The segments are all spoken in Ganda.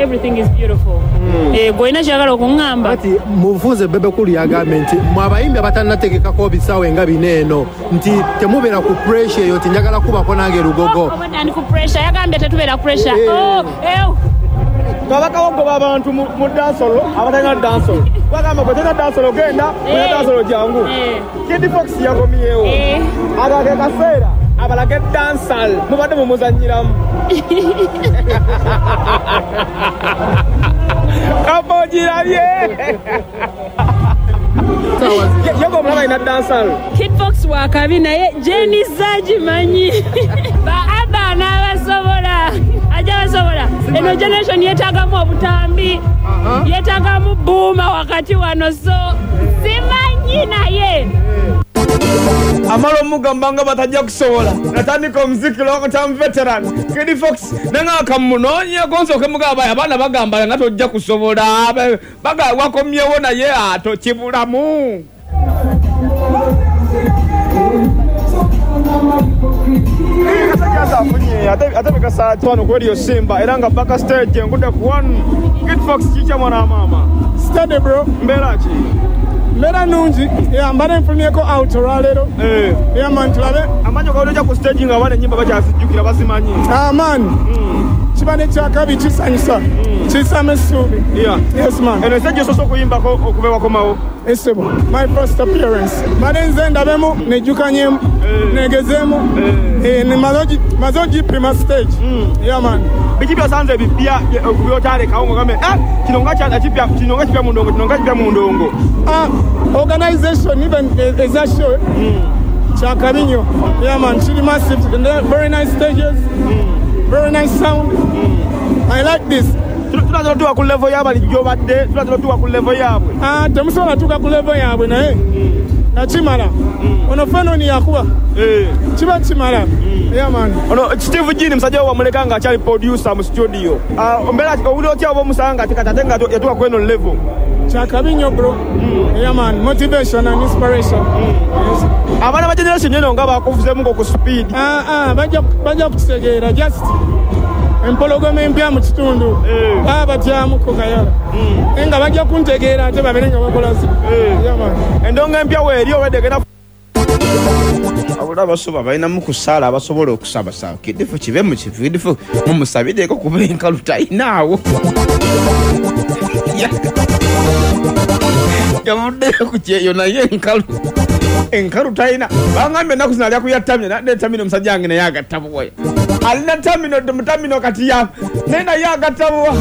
everything is beautifol. Goina kyagala okungamba ati mufunze bebe kuli yagambe nti mwabayimbi abatannategekako bisawe nga bineeno nti temubeera ku pressure eyo tinjagala kubako nange lugogo obadani ku pressure yagambye tetubeera ku pressure twabakawogoba abantu mu dansolo abatalina dansolo bagamba kwetena dansolo genda na dansolo jangu Kid Fox yakomyewo agake kaseera abalage dansal mubadde mumuzanyiramu kapojirabye yago mwana ina dansal Kid Fox wakabi naye Jenny Zajimanyi ba abana abasobola aja basobola eno generation yetagamu obutambi yetagamu buuma wakati wano so simanyi naye amalo mugambanga batajja kusobola natandika omuziki lwako tam veteran Kid Fox nanga akamunonya gonzo kemugaba abana bagamba nga tojja kusobola bagwa komyewo naye ato kibulamu ate bikasa twano kweli yo Simba era nga baka stage ngude ku one Kid Fox chicha mwana mama Steady bro mberachi Mera nungi mbane nfuniyeko outro lero man tulabe amanyo kaoleja ku stage nga bane nyimba bakyazijjukira basimanyi man kibane kyakabi kisanyusa kisame subi yes man eno stage soso kuyimbako okubewa komawo esebo my first appearance madenze ndabemu nejukanyemu negezemu ni mazoji prima stage man bikibya sanze bibya okubyotale kaongo kame kinonga cha chipya mu ndongo kinonga chipya mu ndongo organization even is a show Chakabinyo man chili massive and very nice stages very nice sound I like this tunataka tuwa ku level yaba lijobadde tunataka tuwa ku level yabwe temusobola tuka ku level yabwe naye nakimala ono fano ni yakuba kiba kimala man ono Steve Gini msajja wa muleka nga achali producer mu studio ombera uli otya obo musanga tikatenga yatuka kweno level Chakabinyo bro man motivation and inspiration abana ba generation yeno nga bakuvuze mu ku speed bajja kutegeera just empologome empya mu kitundu baba tyamu ko kayala enga bajja kuntegeera ate baberenga bakolazi man endonga empya weeri owedegera abula basoba balina mu kusala abasobola okusaba sawa Kid Fox kibe mu kividifu mumusabideko kuba enkaluta inaawo yamude kucheyo naye enkalu taina bangambe nakuzinalya kuyatamye nade tamino msajjange na yaga tabuwa alina tamino kati ya nenda yaga tabuwa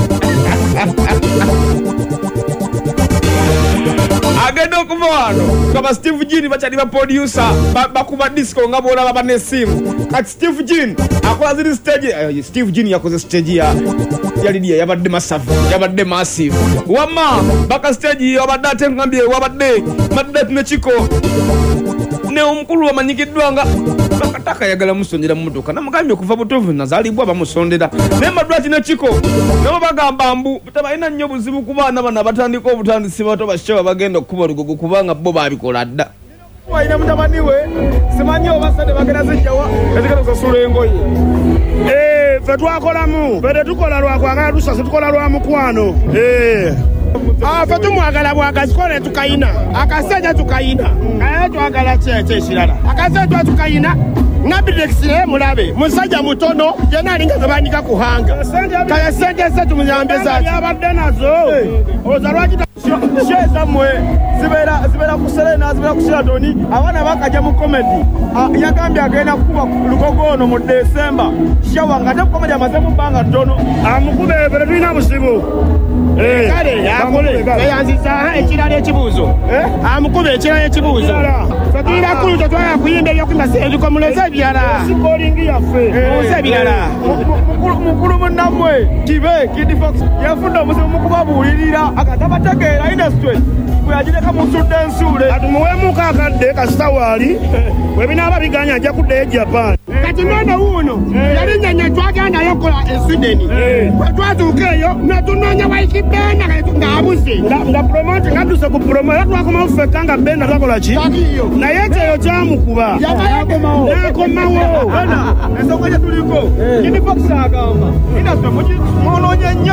agendo kumwano kama Steve Gini bachali ba producer bakuba disco ngabola baba ne simu kati Steve Gini akola zili stage Steve Gini yakoze stage yalidia yabadde massive wama baka stage yabadate ngambye wabadde madde ne chiko ne omukulu amanyikidwanga bakataka yagala musondera mu motoka namugambye kuva butovu nazalibwa bamusondera ne madwati ne chiko nabo bagamba mbu tabalina nnyo buzibu ku baana bana batandika obutandisi bato bashawa bagenda okuba lugogo kubanga bo babikola dda waina mutabani we simanyi obasade bagenda zijjawa ezikalo zasula engoye fe twakolamu fete tukola lwakwagala lusasi tukola lwa mukwano fe tumwagala bwagazikole tukayina akaseja tukayina kaye twagala kyekyo ekirala akaseja tukayina nabidexire mulabe musajja mutono yena alinga zabandika kuhanga kaya sente se tumuyambe zaki yabadde nazo ozalwaki sheza mwe zibera kuselena zibera kusiratoni abana bakaja mu comedy yagambye agenda kuba lugogono mu December shawa ngate comedy amaze mu banga tono amukube bere bina busibu kale yakole yanziza ekirala ekibuzo amukube ekirala ekibuzo fatira kuluto twaya kuyimba byokwimba sendiko muleze byala sikolingi yafe ose byala mukulu munamwe kibe Kid Fox yafunda muzimu mukubabulirira akatabategeera industry kuyagireka musudde ensule atumuwe mukakadde kasitawali webinaba biganya ajja kudde Japan kati none wuno yali nyanya twagenda yokola Sweden twatuuka eyo natunonya waikibena ngaabuze nga promote ngaduse ku promo yatwakoma ufeka nga benda twakola ki naye ekyeyo kyamukuba nakomawo ensonga gye tuliko Kid Fox agamba industry munoonye nnyo